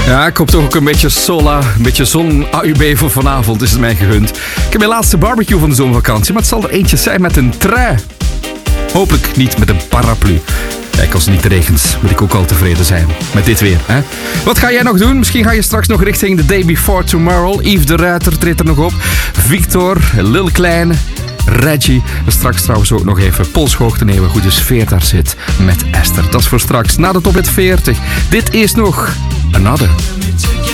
Ja, ik hoop toch ook een beetje sola, een beetje zon AUB voor vanavond is het mij gegund. Ik heb mijn laatste barbecue van de zomervakantie, maar het zal er eentje zijn met een trui. Hopelijk niet met een paraplu. Kijk, als het niet regent, moet ik ook al tevreden zijn met dit weer. Hè? Wat ga jij nog doen? Misschien ga je straks nog richting The Day Before Tomorrow. Yves de Ruiter treedt er nog op. Victor, Lil Kleine, Reggie. En straks trouwens ook nog even polshoogte nemen. Hoe de sfeer daar zit met Esther. Dat is voor straks, na de top 40. Dit is nog Another.